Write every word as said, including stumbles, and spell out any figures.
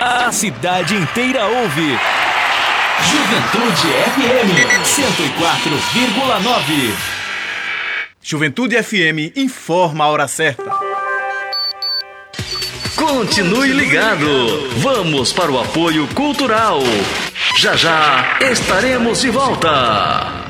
A cidade inteira ouve. Juventude F M cento e quatro vírgula nove. Juventude F M informa a hora certa. Continue ligado. Vamos para o apoio cultural. Já já estaremos de volta.